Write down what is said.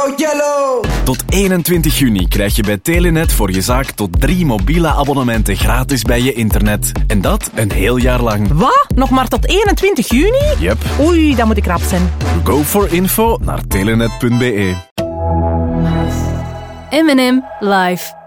yellow. Tot 21 juni krijg je bij Telenet voor je zaak tot 3 mobiele abonnementen gratis bij je internet. En dat een heel jaar lang. Wat? Nog maar tot 21 juni? Yep. Oei, dat moet ik rap zijn. Go for info naar telenet.be. M&M live.